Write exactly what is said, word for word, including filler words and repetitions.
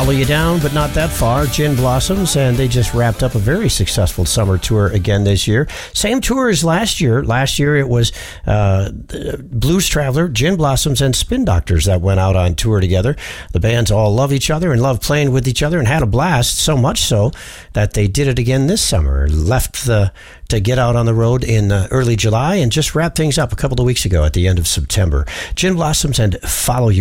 Follow You Down, but not that far. Gin Blossoms, and they just wrapped up a very successful summer tour again this year. Same tour as last year. Last year it was uh, Blues Traveler, Gin Blossoms, and Spin Doctors that went out on tour together. The bands all love each other and love playing with each other and had a blast, so much so that they did it again this summer. Left the to get out on the road in uh, early July and just wrapped things up a couple of weeks ago at the end of September. Gin Blossoms and Follow You